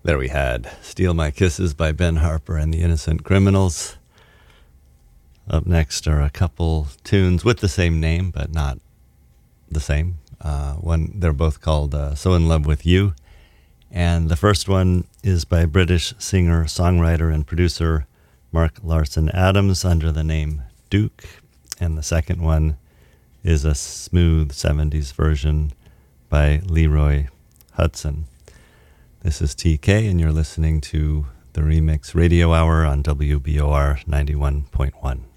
There we had Steal My Kisses by Ben Harper and the Innocent Criminals. Up next are a couple tunes with the same name, but not the same. They're both called So In Love With You. And the first one is by British singer, songwriter, and producer Mark Larson Adams under the name Duke. And the second one is a smooth 70s version by Leroy Hudson. This is TK, and you're listening to the Remix Radio Hour on WBOR 91.1.